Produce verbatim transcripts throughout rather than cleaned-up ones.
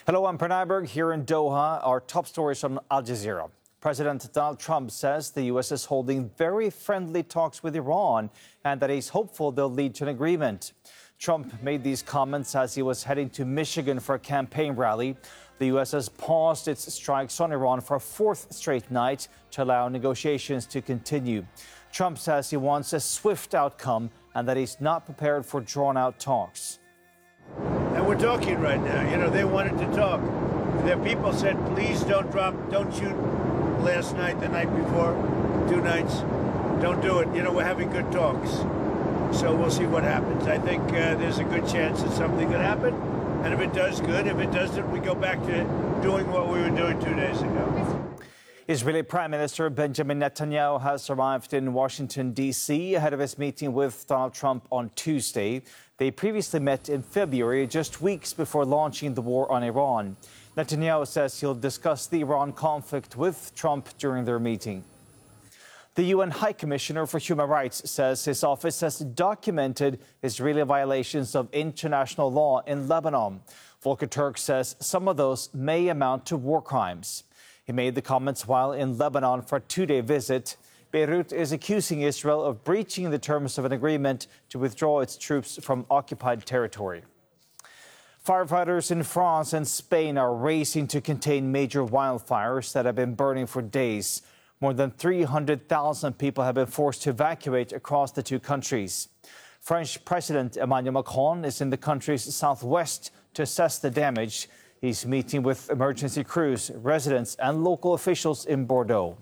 Hello, I'm Pranayberg here in Doha. Our top stories from Al Jazeera. President Donald Trump says the U S is holding very friendly talks with Iran and that he's hopeful they'll lead to an agreement. Trump made these comments as he was heading to Michigan for a campaign rally. The U S has paused its strikes on Iran for a fourth straight night to allow negotiations to continue. Trump says he wants a swift outcome and that he's not prepared for drawn-out talks. And we're talking right now. You know, they wanted to talk. Their people said, please don't drop, don't shoot last night, the night before, two nights. Don't do it. You know, we're having good talks. So we'll see what happens. I think uh, there's a good chance that something could happen. And if it does, good. If it doesn't, we go back to doing what we were doing two days ago. Israeli Prime Minister Benjamin Netanyahu has arrived in Washington, D C ahead of his meeting with Donald Trump on Tuesday. They previously met in February, just weeks before launching the war on Iran. Netanyahu says he'll discuss the Iran conflict with Trump during their meeting. The U N High Commissioner for Human Rights says his office has documented Israeli violations of international law in Lebanon. Volker Turk says some of those may amount to war crimes. He made the comments while in Lebanon for a two-day visit. Beirut is accusing Israel of breaching the terms of an agreement to withdraw its troops from occupied territory. Firefighters in France and Spain are racing to contain major wildfires that have been burning for days. More than three hundred thousand people have been forced to evacuate across the two countries. French President Emmanuel Macron is in the country's southwest to assess the damage. He's meeting with emergency crews, residents and local officials in Bordeaux.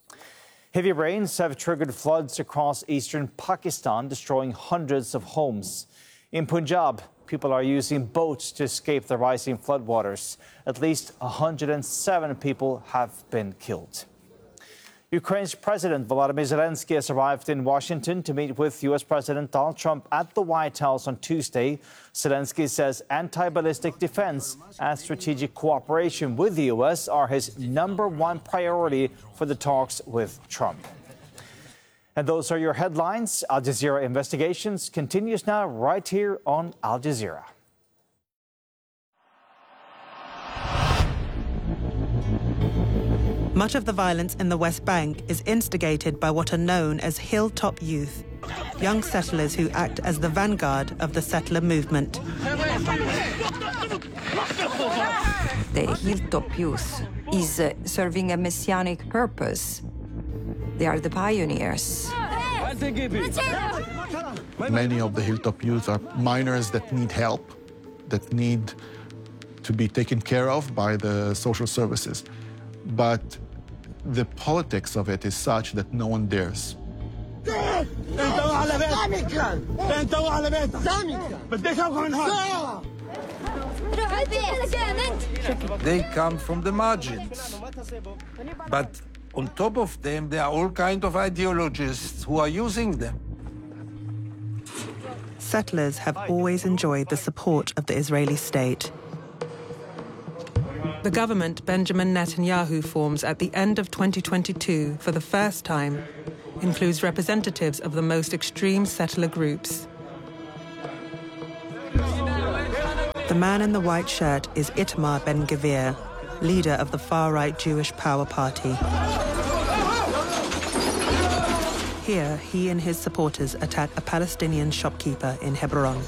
Heavy rains have triggered floods across eastern Pakistan, destroying hundreds of homes. In Punjab, people are using boats to escape the rising floodwaters. At least one hundred seven people have been killed. Ukraine's President Volodymyr Zelensky has arrived in Washington to meet with U S President Donald Trump at the White House on Tuesday. Zelensky says anti-ballistic defense and strategic cooperation with the U S are his number one priority for the talks with Trump. And those are your headlines. Al Jazeera Investigations continues now right here on Al Jazeera. Much of the violence in the West Bank is instigated by what are known as Hilltop Youth, young settlers who act as the vanguard of the settler movement. The Hilltop Youth is uh, serving a messianic purpose. They are the pioneers. Many of the Hilltop Youth are minors that need help, that need to be taken care of by the social services. But the politics of it is such that no one dares. They come from the margins. But on top of them, there are all kinds of ideologists who are using them. Settlers have always enjoyed the support of the Israeli state. The government Benjamin Netanyahu forms at the end of twenty twenty-two for the first time includes representatives of the most extreme settler groups. The man in the white shirt is Itamar Ben-Gvir, leader of the far-right Jewish Power Party. Here, he and his supporters attack a Palestinian shopkeeper in Hebron.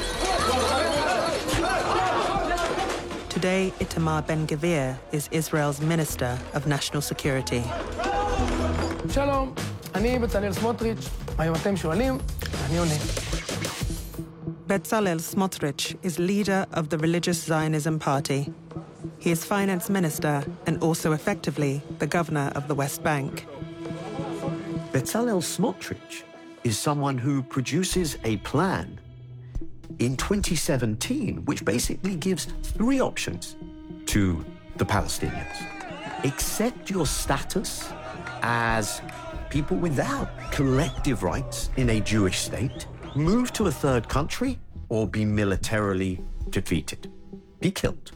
Today, Itamar Ben-Gvir is Israel's Minister of National Security. Shalom, אני בצלאל סמוטריץ', היום אתם שואלים, אני עונה. Bezalel Smotrich is leader of the Religious Zionism Party. He is finance minister and also effectively the governor of the West Bank. Bezalel Smotrich is someone who produces a plan in twenty seventeen, which basically gives three options to the Palestinians. Accept your status as people without collective rights in a Jewish state, move to a third country, or be militarily defeated. Be killed.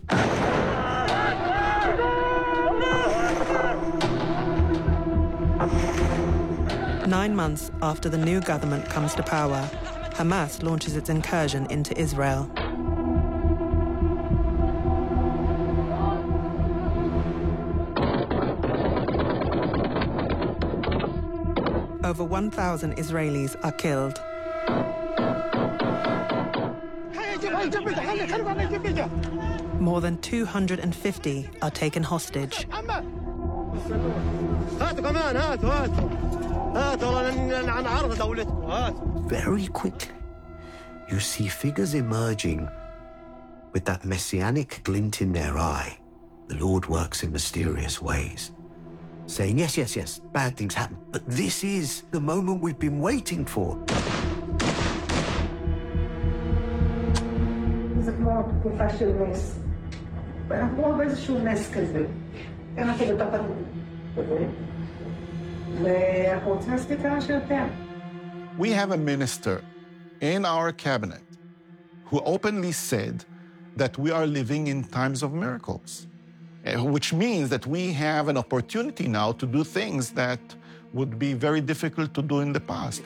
Nine months after the new government comes to power, Hamas launches its incursion into Israel. over one thousand Israelis are killed. More than two hundred fifty are taken hostage. Very quickly, you see figures emerging with that messianic glint in their eye. The Lord works in mysterious ways, saying, yes, yes, yes, bad things happen, but this is the moment we've been waiting for. זה כמו תקופה של נס. ואנחנו רואים באיזשהו נס כזה. אנחנו בתוך הזה. ואנחנו רוצים להספיק כמה שיותר. We have a minister in our cabinet who openly said that we are living in times of miracles, which means that we have an opportunity now to do things that would be very difficult to do in the past.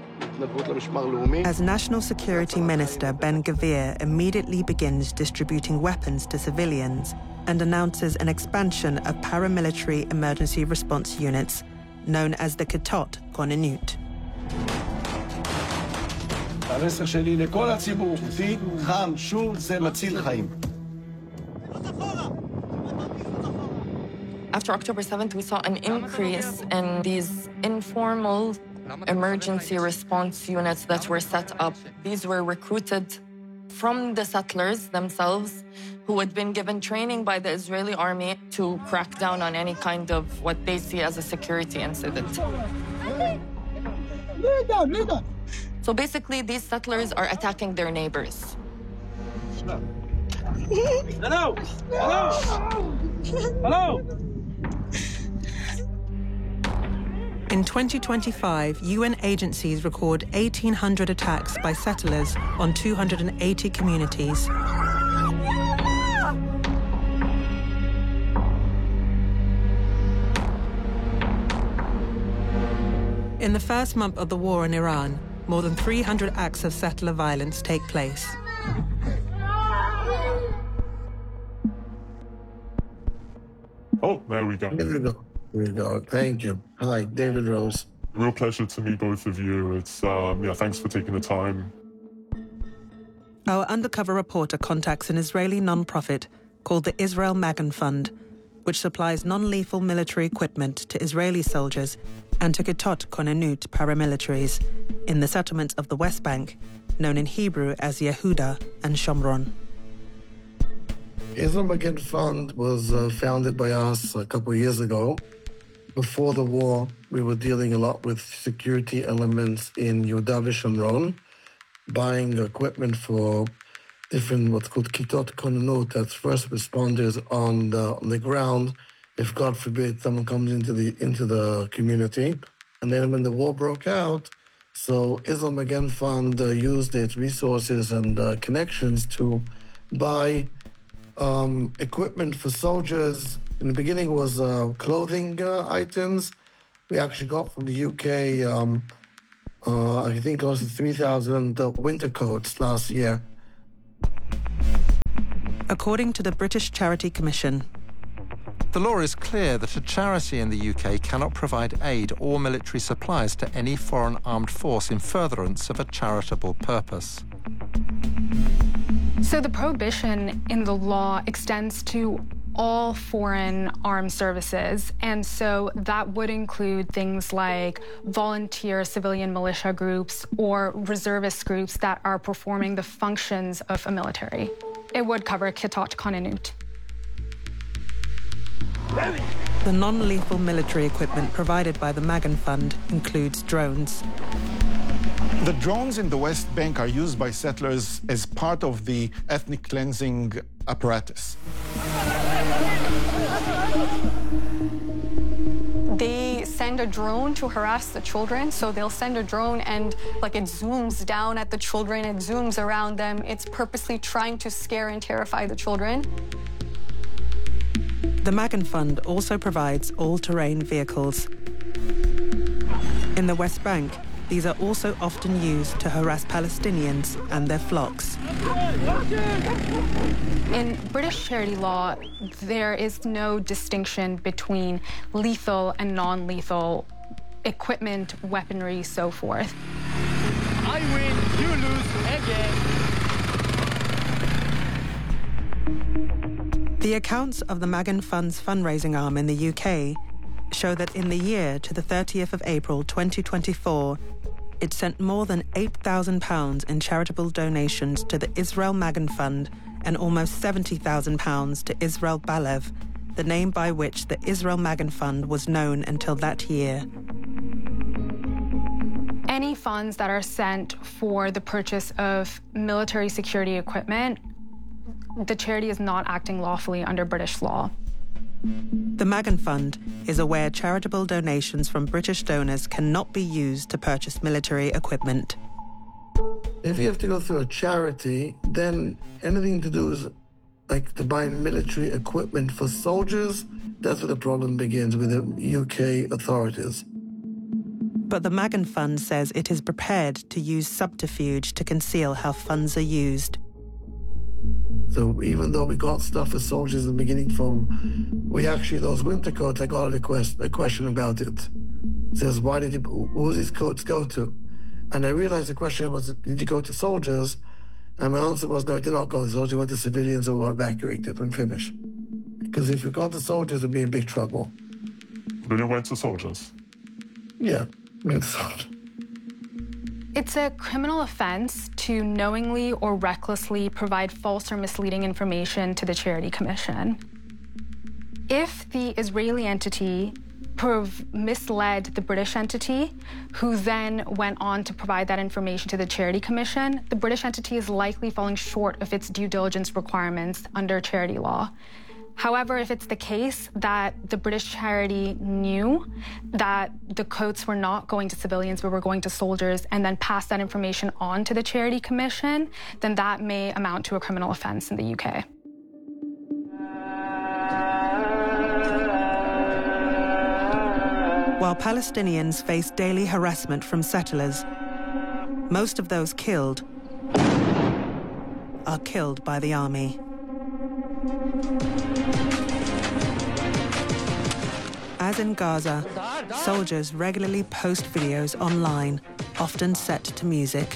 As National Security Minister Ben-Gvir immediately begins distributing weapons to civilians and announces an expansion of paramilitary emergency response units known as the Kitot Konenut. המסר שלי לכל הציבור, תיק חם, שוב, זה מציל חיים. After October seventh, we saw an increase in these informal emergency response units that were set up. These were recruited from the settlers themselves who had been given training by the Israeli army to crack down on any kind of what they see as a security incident. So basically, these settlers are attacking their neighbors. Hello! Hello! Hello! In twenty twenty-five, U N agencies record eighteen hundred attacks by settlers on two hundred eighty communities. In the first month of the war in Iran, more than three hundred acts of settler violence take place. Oh, there we go. There we go. There we go. Thank you. Hi, David Rose. Real pleasure to meet both of you. It's, um, yeah, thanks for taking the time. Our undercover reporter contacts an Israeli non-profit called the Israel Magen Fund, which supplies non-lethal military equipment to Israeli soldiers and to Kitot Konenut paramilitaries in the settlements of the West Bank, known in Hebrew as Yehuda and Shomron. Israel Magen Fund was uh, founded by us a couple of years ago. Before the war, we were dealing a lot with security elements in Yehuda Shomron, buying equipment for different what's called Kitot Konenut, that's first responders on the, on the ground, if God forbid someone comes into the into the community. And then when the war broke out, so Israel Magen Fund uh, used its resources and uh, connections to buy um, equipment for soldiers. In the beginning was uh, clothing uh, items. We actually got from the U K, um, uh, I think close to three thousand uh, winter coats last year. According to the British Charity Commission, the law is clear that a charity in the U K cannot provide aid or military supplies to any foreign armed force in furtherance of a charitable purpose. So the prohibition in the law extends to all foreign armed services, and so that would include things like volunteer civilian militia groups or reservist groups that are performing the functions of a military. It would cover Kitot Konenut. The non-lethal military equipment provided by the Magen Fund includes drones. The drones in the West Bank are used by settlers as part of the ethnic cleansing apparatus. They send a drone to harass the children, so they'll send a drone and like it zooms down at the children, it zooms around them. It's purposely trying to scare and terrify the children. The Magen Fund also provides all-terrain vehicles. In the West Bank, these are also often used to harass Palestinians and their flocks. In British charity law, there is no distinction between lethal and non-lethal equipment, weaponry, so forth. I win, you lose again. The accounts of the Magen Fund's fundraising arm in the U K show that in the year to the thirtieth of April twenty twenty-four, it sent more than eight thousand pounds in charitable donations to the Israel Magen Fund and almost seventy thousand pounds to Israel Balev, the name by which the Israel Magen Fund was known until that year. Any funds that are sent for the purchase of military security equipment, the charity is not acting lawfully under British law. The Magen Fund is aware charitable donations from British donors cannot be used to purchase military equipment. If you have to go through a charity, then anything to do with, like, to buy military equipment for soldiers, that's where the problem begins with the U K authorities. But the Magen Fund says it is prepared to use subterfuge to conceal how funds are used. So even though we got stuff for soldiers in the beginning from, we actually, those winter coats, I got a, quest, a question about it. It says, why did you, who these coats go to? And I realized the question was, did you go to soldiers? And my answer was, no, I did not go to soldiers, I went to civilians who were evacuated and finished. Because if you got to soldiers, it'd be in big trouble. Then you went to soldiers? Yeah, went to soldiers. It's a criminal offense to knowingly or recklessly provide false or misleading information to the Charity Commission. If the Israeli entity prov- misled the British entity, who then went on to provide that information to the Charity Commission, the British entity is likely falling short of its due diligence requirements under charity law. However, if it's the case that the British charity knew that the coats were not going to civilians but were going to soldiers and then passed that information on to the Charity Commission, then that may amount to a criminal offense in the U K. While Palestinians face daily harassment from settlers, most of those killed are killed by the army. As in Gaza, soldiers regularly post videos online, often set to music.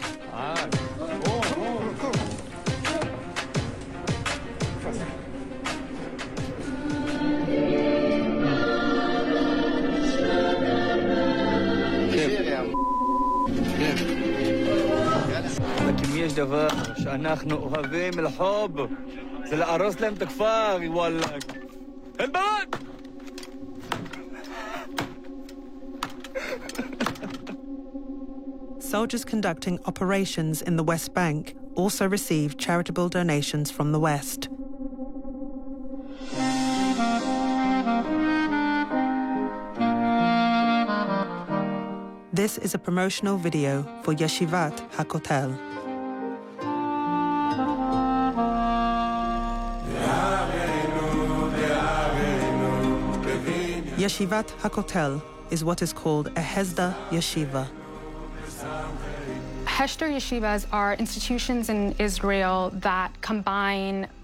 لكن יש דבר שאנחנו אוהבים الحب זה להרוס להם את הכפר, וואלק. אין ברק! Soldiers conducting operations in the West Bank also received charitable donations from the West. This is a promotional video for Yeshivat HaKotel. Yeshivat HaKotel is what is called a Hesder Yeshiva. Hesder yeshivas are institutions in Israel that combine